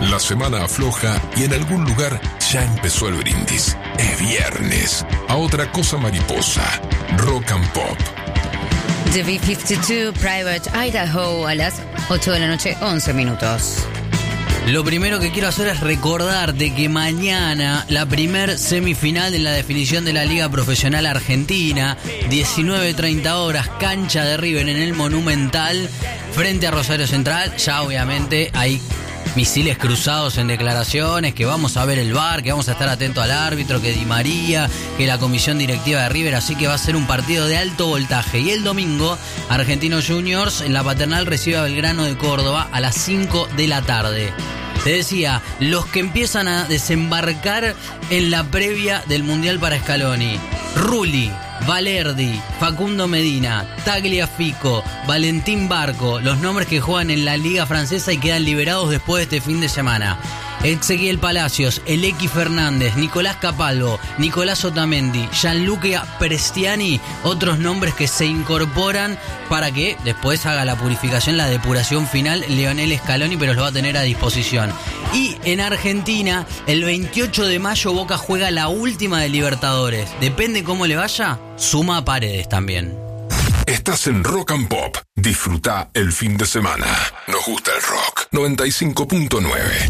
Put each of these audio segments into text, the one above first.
La semana afloja y en algún lugar ya empezó el brindis. Es viernes. A otra cosa mariposa. Rock and Pop. The B-52 Private Idaho a las 8 de la noche, 11 minutos. Lo primero que quiero hacer es recordarte que mañana la primer semifinal de la definición de la Liga Profesional Argentina, 19:30 horas, cancha de River en el Monumental, frente a Rosario Central. Ya obviamente hay misiles cruzados en declaraciones, que vamos a ver el VAR, que vamos a estar atentos al árbitro, que Di María, que la comisión directiva de River, así que va a ser un partido de alto voltaje. Y el domingo, Argentinos Juniors en la Paternal recibe a Belgrano de Córdoba a las 5 de la tarde. Te decía, los que empiezan a desembarcar en la previa del Mundial para Scaloni: Rulli, Valerdi, Facundo Medina, Tagliafico, Valentín Barco, los nombres que juegan en la Liga Francesa y quedan liberados después de este fin de semana. Ezequiel Palacios, Eleki Fernández, Nicolás Capalvo, Nicolás Otamendi, Gianluca Prestiani, otros nombres que se incorporan para que después haga la purificación, la depuración final Lionel Scaloni, pero lo va a tener a disposición. Y en Argentina, el 28 de mayo Boca juega la última de Libertadores. Depende cómo le vaya, suma a Paredes también. Estás en Rock and Pop. Disfruta el fin de semana. Nos gusta el rock. 95.9.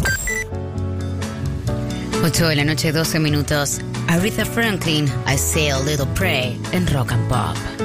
8 de la noche, 12 minutos. Aretha Franklin, I Say a Little Prayer en Rock and Pop.